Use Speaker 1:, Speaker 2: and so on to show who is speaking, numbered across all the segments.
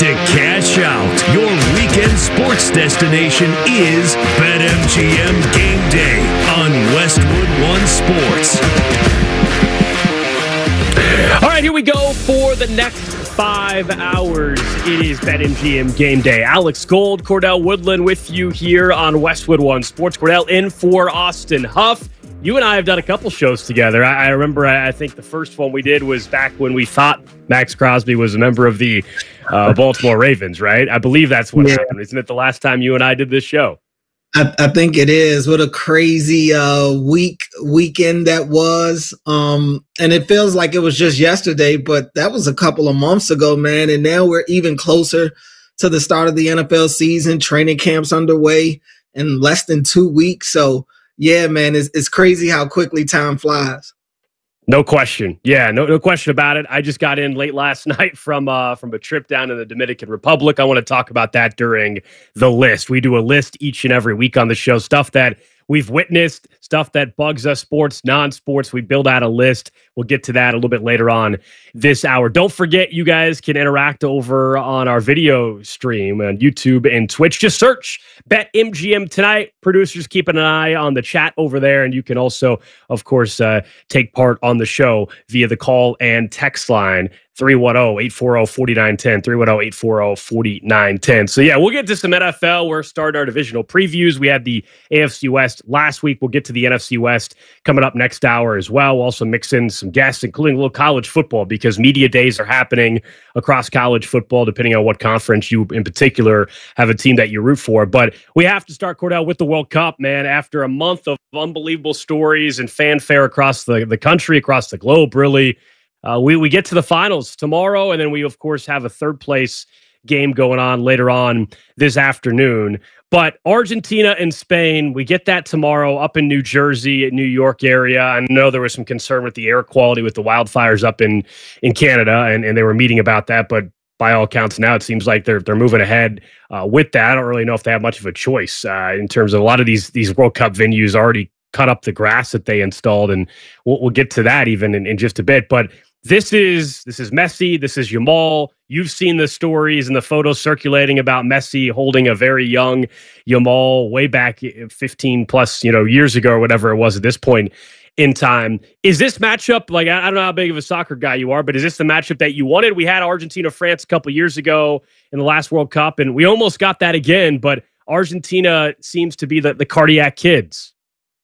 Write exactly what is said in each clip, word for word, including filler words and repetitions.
Speaker 1: to cash out. Your weekend sports destination is BetMGM Game Day on Westwood One Sports.
Speaker 2: All right, here we go for the next five hours. It is BetMGM Game Day. Alex Gold, Cordell Woodland with you here on Westwood One Sports. Cordell in for Austin Huff. You and I have done a couple shows together. I, I remember, I, I think the first one we did was back when we thought Max Crosby was a member of the uh, Baltimore Ravens, right? I believe that's what yeah. happened. Isn't it the last time you and I did this show?
Speaker 3: I, I think it is. What a crazy uh, week weekend that was. Um, and it feels like it was just yesterday, but that was a couple of months ago, man. And now we're even closer to the start of the N F L season. Training camp's underway in less than two weeks. So, yeah, man, it's, it's crazy how quickly time flies.
Speaker 2: No question. Yeah, no no question about it. I just got in late last night from uh, from a trip down in the Dominican Republic. I want to talk about that during the list. We do a list each and every week on the show, stuff that we've witnessed, stuff that bugs us, sports, non-sports. We build out a list. We'll get to that a little bit later on this hour. Don't forget, you guys can interact over on our video stream on YouTube and Twitch. Just search BetMGM tonight. Producers keeping an eye on the chat over there. And you can also, of course, uh, take part on the show via the call and text line. three one zero, eight four zero, four nine one zero, three one zero, eight four zero, four nine one zero. So, yeah, we'll get to some N F L. We're starting our divisional previews. We had the A F C West last week. We'll get to the N F C West coming up next hour as well. We'll also mix in some guests, including a little college football, because media days are happening across college football, depending on what conference you in particular have a team that you root for. But we have to start, Cordell, with the World Cup, man. After a month of unbelievable stories and fanfare across the, the country, across the globe, really, Uh, we, we get to the finals tomorrow, and then we, of course, have a third-place game going on later on this afternoon. But Argentina and Spain, we get that tomorrow up in New Jersey, New York area. I know there was some concern with the air quality with the wildfires up in, in Canada, and, and they were meeting about that. But by all accounts now, it seems like they're they're moving ahead uh, with that. I don't really know if they have much of a choice uh, in terms of a lot of these, these World Cup venues already cut up the grass that they installed, and we'll, we'll get to that even in, in just a bit. But This is this is Messi. This is Yamal. You've seen the stories and the photos circulating about Messi holding a very young Yamal way back fifteen plus, you know, years ago or whatever it was at this point in time. Is this matchup, like, I don't know how big of a soccer guy you are, but is this the matchup that you wanted? We had Argentina-France a couple years ago in the last World Cup, and we almost got that again, but Argentina seems to be the, the cardiac kids.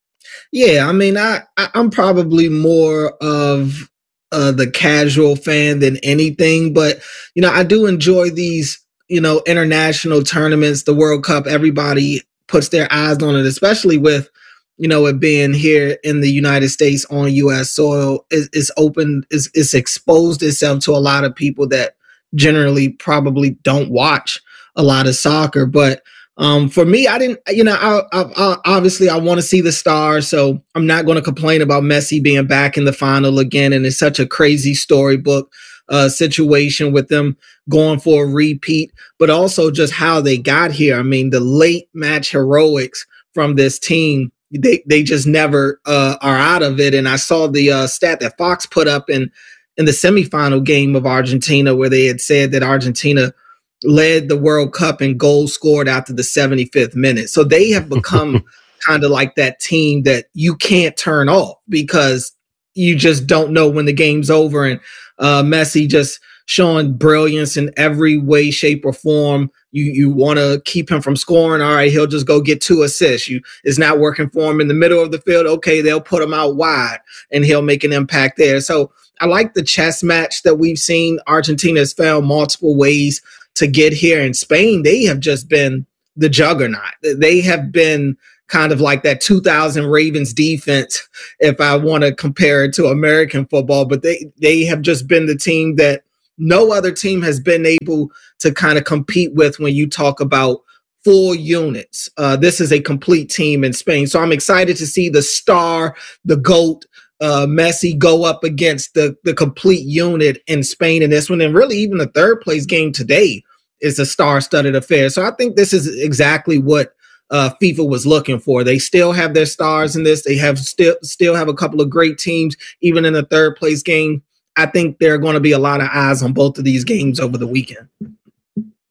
Speaker 3: Yeah, I mean, I, I I'm probably more of Uh, the casual fan than anything, but you know, I do enjoy these, you know, international tournaments, the World Cup. Everybody puts their eyes on it, especially with, you know, it being here in the United States on U S soil. It, it's open, it's, it's exposed itself to a lot of people that generally probably don't watch a lot of soccer. But Um, for me, I didn't, you know, I, I, I, obviously I want to see the stars, so I'm not going to complain about Messi being back in the final again. And it's such a crazy storybook uh, situation with them going for a repeat, but also just how they got here. I mean, the late match heroics from this team, they they just never uh, are out of it. And I saw the uh, stat that Fox put up in, in the semifinal game of Argentina, where they had said that Argentina led the World Cup in goals scored after the seventy-fifth minute. So they have become kind of like that team that you can't turn off because you just don't know when the game's over. And uh, Messi just showing brilliance in every way, shape, or form. You you want to keep him from scoring. All right, he'll just go get two assists. You It's not working for him in the middle of the field. Okay, they'll put him out wide and he'll make an impact there. So I like the chess match that we've seen. Argentina has found multiple ways to get here. In Spain, they have just been the juggernaut. They have been kind of like that two thousand Ravens defense, if I want to compare it to American football. But they, they have just been the team that no other team has been able to kind of compete with when you talk about full units. Uh, this is a complete team in Spain. So I'm excited to see the star, the GOAT, uh, Messi go up against the, the complete unit in Spain in this one. And really even the third place game today is a star-studded affair. So I think this is exactly what uh, FIFA was looking for. They still have their stars in this. They have still still have a couple of great teams, even in the third place game. I think there are going to be a lot of eyes on both of these games over the weekend.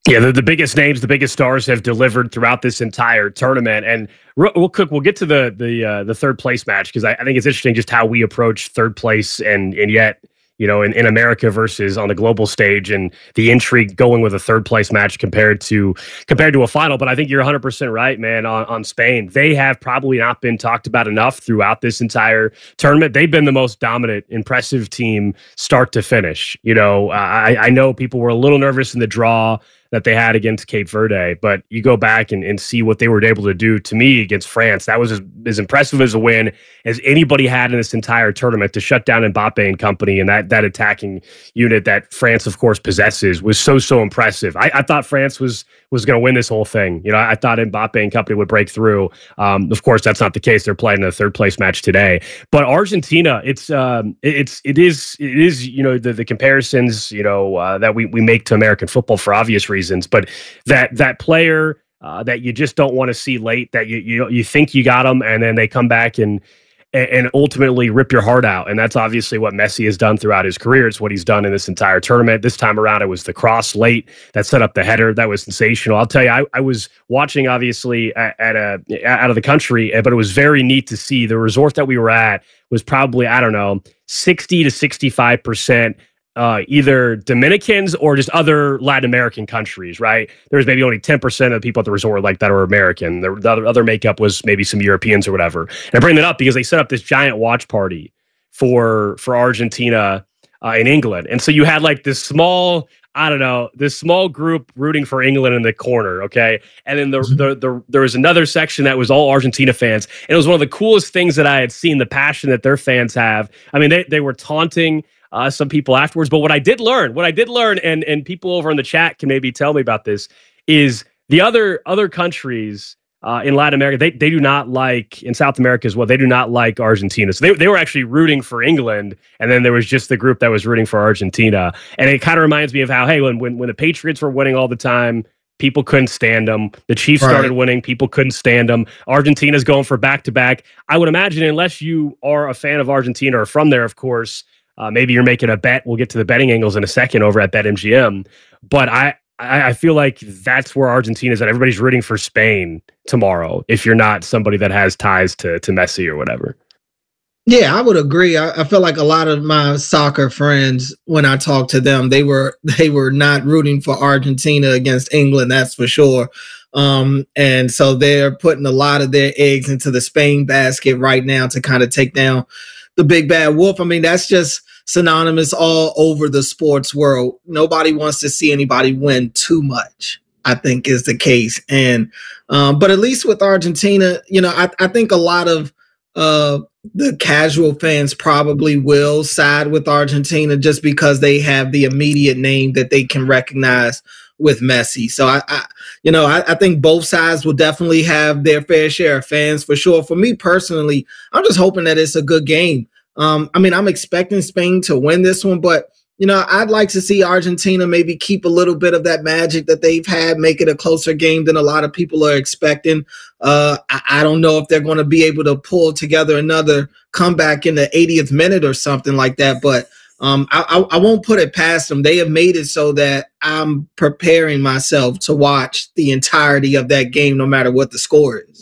Speaker 2: Yeah, the, the biggest names, the biggest stars have delivered throughout this entire tournament. And we'll cook. We'll get to the the uh, the third place match because I, I think it's interesting just how we approach third place and and yet. You know, in, in America versus on the global stage, and the intrigue going with a third place match compared to compared to a final. But I think you're one hundred percent right, man, on, on Spain. They have probably not been talked about enough throughout this entire tournament. They've been the most dominant, impressive team start to finish. You know, I, I know people were a little nervous in the draw that they had against Cape Verde, but you go back and, and see what they were able to do to me against France. That was as, as impressive as a win as anybody had in this entire tournament. To shut down Mbappe and company and that that attacking unit that France, of course, possesses was so, so impressive. I, I thought France was was going to win this whole thing. You know, I thought Mbappe and company would break through. Um, of course, that's not the case. They're playing in the third place match today. But Argentina, it's um, it's it is it is you know the the comparisons you know uh, that we we make to American football for obvious reasons. But that that player uh, that you just don't want to see late, that you you you think you got them, and then they come back and. and ultimately rip your heart out. And that's obviously what Messi has done throughout his career. It's what he's done in this entire tournament. This time around, it was the cross late that set up the header. That was sensational. I'll tell you, I, I was watching, obviously, at, at a out of the country, but it was very neat to see. The resort that we were at was probably, I don't know, sixty to sixty-five percent Uh, either Dominicans or just other Latin American countries, right? There was maybe only ten percent of the people at the resort like that were American. The, the other, other makeup was maybe some Europeans or whatever. And I bring that up because they set up this giant watch party for for Argentina uh, in England. And so you had like this small, I don't know, this small group rooting for England in the corner, okay? And then the, the, the, there was another section that was all Argentina fans. And it was one of the coolest things that I had seen, the passion that their fans have. I mean, they, they were taunting Uh, some people afterwards. But what I did learn, what I did learn, and and people over in the chat can maybe tell me about this, is the other other countries uh, in Latin America, they they do not like, in South America as well, they do not like Argentina. So they, they were actually rooting for England, and then there was just the group that was rooting for Argentina. And it kind of reminds me of how, hey, when, when, when the Patriots were winning all the time, people couldn't stand them. The Chiefs right. started winning. People couldn't stand them. Argentina's going for back-to-back. I would imagine, unless you are a fan of Argentina or from there, of course, Uh, maybe you're making a bet. We'll get to the betting angles in a second over at BetMGM. But I, I, I feel like that's where Argentina is at. Everybody's rooting for Spain tomorrow if you're not somebody that has ties to, to Messi or whatever.
Speaker 3: Yeah, I would agree. I, I feel like a lot of my soccer friends, when I talked to them, they were they were not rooting for Argentina against England, that's for sure. Um, and so they're putting a lot of their eggs into the Spain basket right now to kind of take down the big bad wolf. I mean, that's just synonymous all over the sports world. Nobody wants to see anybody win too much, I think is the case. And, um, but at least with Argentina, you know, I, I think a lot of uh, the casual fans probably will side with Argentina just because they have the immediate name that they can recognize with Messi. So I, I you know, I, I think both sides will definitely have their fair share of fans for sure. For me personally, I'm just hoping that it's a good game. Um, I mean, I'm expecting Spain to win this one, but, you know, I'd like to see Argentina maybe keep a little bit of that magic that they've had, make it a closer game than a lot of people are expecting. Uh, I, I don't know if they're going to be able to pull together another comeback in the eightieth minute or something like that, but um, I, I, I won't put it past them. They have made it so that I'm preparing myself to watch the entirety of that game, no matter what the score is.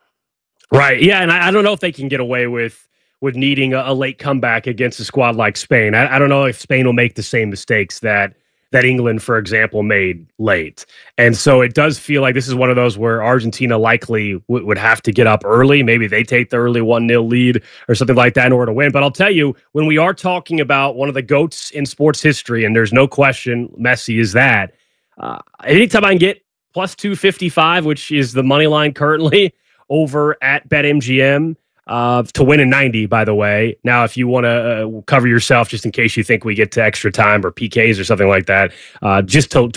Speaker 2: Right. Yeah. And I, I don't know if they can get away with with needing a, a late comeback against a squad like Spain. I, I don't know if Spain will make the same mistakes that that England, for example, made late. And so it does feel like this is one of those where Argentina likely w- would have to get up early. Maybe they take the early one nil lead or something like that in order to win. But I'll tell you, when we are talking about one of the GOATs in sports history, and there's no question Messi is that, uh, anytime I can get plus two fifty-five, which is the money line currently over at BetMGM, Uh, to win in ninety, by the way. Now, if you want to uh, cover yourself just in case you think we get to extra time or P Ks or something like that, uh, just to,